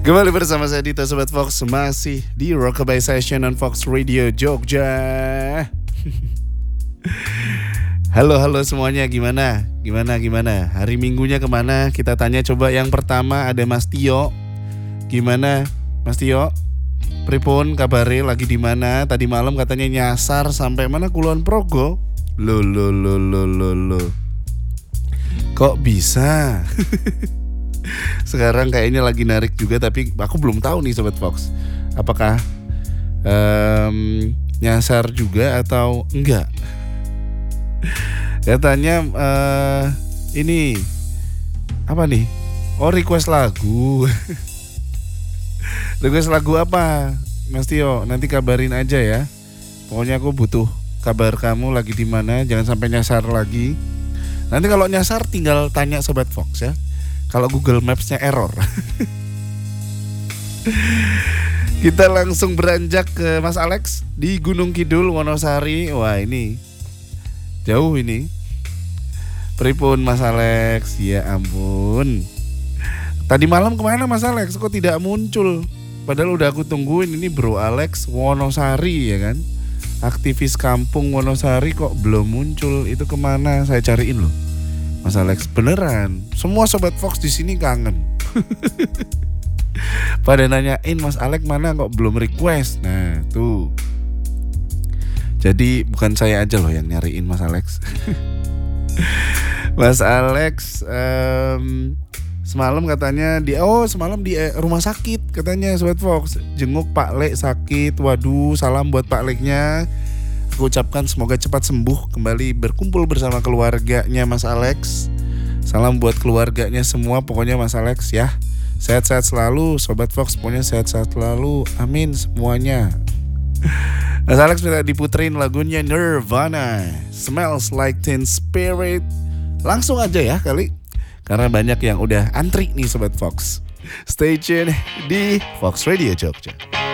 Kembali bersama saya Dito Sobat Fox, masih di Rockabye Session on Fox Radio Jogja. Halo semuanya, gimana? Hari Minggunya kemana? Kita tanya coba. Yang pertama ada Mas Tio. Gimana Mas Tio? Pripun kabare, lagi di mana? Tadi malam katanya nyasar sampai mana, Kulon Progo? Lo. Kok bisa? Sekarang kayaknya lagi narik juga, tapi aku belum tahu nih Sobat Fox, apakah nyasar juga atau enggak. Katanya ini apa nih? Oh, request lagu. Request lagu apa Mas Tio? Nanti kabarin aja ya. Pokoknya aku butuh kabar kamu lagi di mana, jangan sampai nyasar lagi. Nanti kalau nyasar tinggal tanya Sobat Fox ya. Kalau Google Maps-nya error. Kita langsung beranjak ke Mas Alex di Gunung Kidul, Wonosari. Wah, ini jauh ini. Pripun Mas Alex? Ya ampun. Tadi malam kemana Mas Alex? Kok tidak muncul? Padahal udah aku tungguin ini Bro Alex Wonosari ya kan. Aktivis kampung Wonosari kok belum muncul. Itu kemana? Saya cariin loh. Mas Alex, beneran. Semua Sobat Fox di sini kangen. Pada nanyain Mas Alex mana kok belum request. Nah tuh. Jadi bukan saya aja loh yang nyariin Mas Alex. Mas Alex semalam katanya semalam di rumah sakit katanya Sobat Fox. Jenguk Pak Lek sakit. Waduh, salam buat Pak Leknya. Aku ucapkan semoga cepat sembuh, kembali berkumpul bersama keluarganya Mas Alex. Salam buat keluarganya semua, pokoknya Mas Alex ya. Sehat-sehat selalu, Sobat Fox, pokoknya sehat-sehat selalu. Amin semuanya. Mas Alex minta diputerin lagunya Nirvana, Smells Like Teen Spirit. Langsung aja ya kali, karena banyak yang udah antri nih Sobat Fox. Stay tune di Fox Radio Jogja.